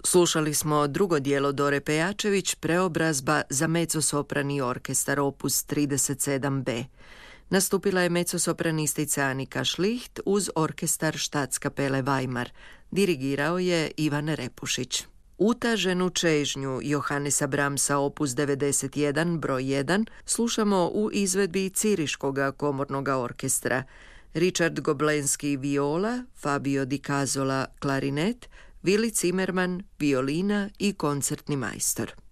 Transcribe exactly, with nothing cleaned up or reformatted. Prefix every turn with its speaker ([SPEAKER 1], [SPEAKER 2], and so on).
[SPEAKER 1] Slušali smo drugo dijelo Dore Pejačević, preobrazba za mezzosoprani orkestar opus trideset sedam be. Nastupila je mezzosopranistica Anika Šliht uz orkestar Staatskapele Weimar. Dirigirao je Ivan Repušić. Utaženu čežnju Johannesa Brahmsa opus devedeset jedan broj jedan slušamo u izvedbi Ciriškoga komornog orkestra. Richard Goblenski viola, Fabio Di Cazola klarinet, Willy Zimmermann violina i koncertni majstor.